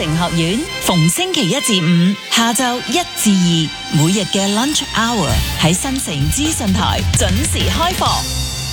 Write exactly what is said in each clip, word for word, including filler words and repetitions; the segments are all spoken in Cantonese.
城學院逢星期一至五下晝一至二，每日嘅 lunch hour 喺新城資訊台準時開課。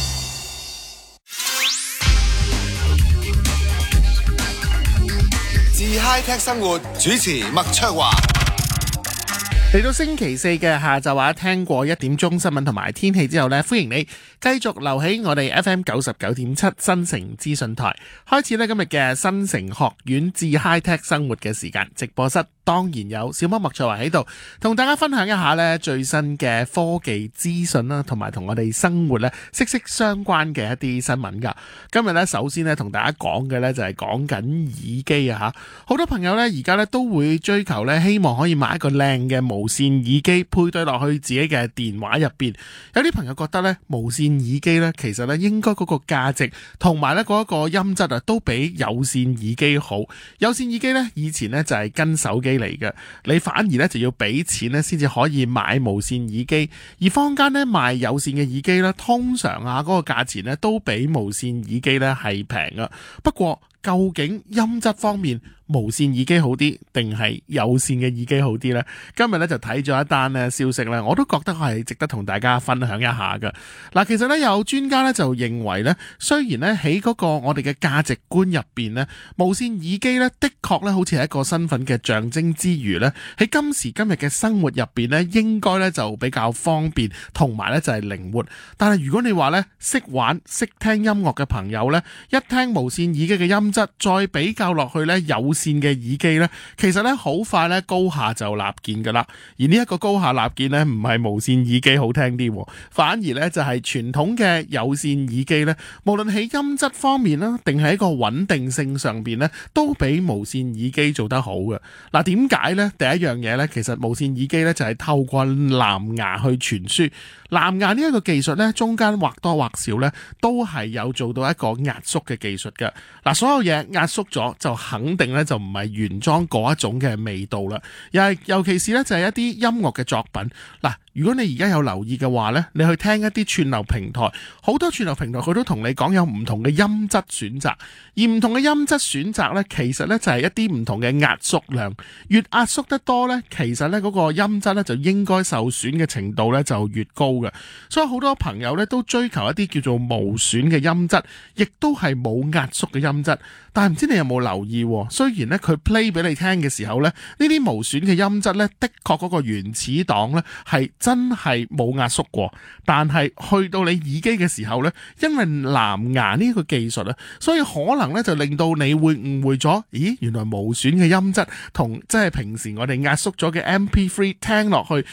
自 High Tech 生活主持麥卓華。 嚟到星期四嘅下晝啊，聽過一點鐘新聞同埋天氣之後呢，歡迎你繼續留喺我哋 F M 九十九點七新城資訊台，開始呢今日嘅新城學院至 High Tech 生活嘅時間。直播室當然有小貓麥卓華喺度，同大家分享一下呢最新嘅科技資訊啦，同埋同我哋生活呢息息相關嘅一啲新聞噶。今日呢，首先呢同大家講嘅呢就係講緊耳機啊吓，好多朋友呢而家呢都會追求呢，希望可以買一個靚嘅無線耳機配對落去自己嘅電話入邊。有啲朋友覺得呢無線耳機呢其實呢應該嗰個價值同埋呢嗰一個音質啊都比有線耳機好。有線耳機呢以前呢就係跟手機嚟嘅，你反而呢就要俾錢呢先至可以買無線耳機。而坊間呢賣有線嘅耳機呢，通常啊嗰個價錢呢都比無線耳機呢係平㗎。不過究竟音質方面，無線耳機好啲定係有線嘅耳機好啲呢？今日咧就睇咗一單咧消息咧，我都覺得係值得同大家分享一下㗎。嗱，其實咧有專家咧就認為咧，雖然咧喺嗰個我哋嘅價值觀入邊咧，無線耳機咧的確咧好似係一個身份嘅象徵之餘咧，喺今時今日嘅生活入邊咧，應該咧就比較方便，同埋咧就係靈活。但係如果你話咧識玩識聽音樂嘅朋友咧，一聽無線耳機嘅音質，再比較落去咧有線嘅耳機呢，其實咧好快咧高下就立見噶啦。而呢一個高下立見呢，唔係無線耳機好聽啲，反而呢就係傳統嘅有線耳機呢，無論喺音質方面啦，定係一個穩定性上邊呢，都比無線耳機做得好嘅。嗱，點解呢？第一樣嘢呢，其實無線耳機呢就係透過藍牙去傳輸。藍牙呢一個技術呢，中間或多或少呢都係有做到一個壓縮嘅技術嘅。嗱，所有嘢壓縮咗就肯定呢就唔係原裝嗰一種嘅味道啦。又係尤其是呢就係一啲音樂嘅作品。嗱，如果你而家有留意嘅話呢，你去聽一啲串流平台，好多串流平台佢都同你講有唔同嘅音質選擇，而唔同嘅音質選擇呢，其實呢就係一啲唔同嘅壓縮量。越壓縮得多呢，其實呢嗰個音質呢就應該受損嘅程度呢就越高嘅。所以好多朋友呢都追求一啲叫做無損嘅音質，亦都係冇壓縮嘅音質。但係唔知你有冇留意，雖然呢佢 play 俾你聽嘅時候呢，呢啲無損嘅音質呢，的確嗰個原始檔呢係真係冇壓縮過，但係去到你耳機嘅時候呢，因為藍牙呢個技術啊，所以可能呢就令到你會誤會咗，咦，原來無損嘅音質同即係平時我哋壓縮咗嘅 M P 三 聽落去